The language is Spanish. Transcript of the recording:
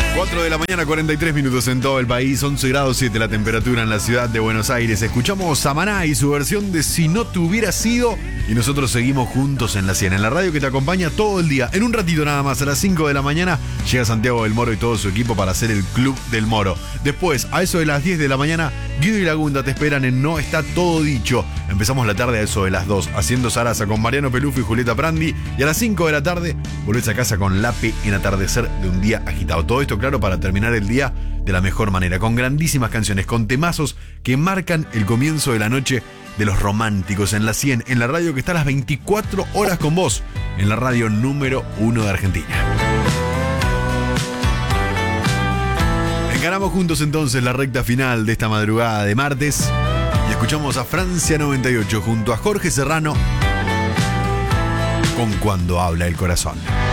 4 de la mañana, 43 minutos en todo el país, 11 grados 7 la temperatura en la ciudad de Buenos Aires. Escuchamos a Maná y su versión de Si no te hubiera sido, y nosotros seguimos juntos en la 100, en la radio que te acompaña todo el día. En un ratito nada más, a las 5 de la mañana, llega Santiago del Moro y todo su equipo para hacer el Club del Moro. Después, a eso de las 10 de la mañana, Guido y Lagunda te esperan en No Está Todo Dicho. Empezamos la tarde a eso de las 2, haciendo zaraza con Mariano Pelufo y Julieta Prandi. Y a las 5 de la tarde, volvés a casa con Lape en Atardecer de un día agitado. Todo esto, claro, para terminar el día de la mejor manera, con grandísimas canciones, con temazos que marcan el comienzo de la noche de los románticos en la 100, en la radio que está a las 24 horas con vos, en la radio número 1 de Argentina. Encaramos juntos entonces la recta final de esta madrugada de martes y escuchamos a Francia 98 junto a Jorge Serrano con Cuando habla el corazón.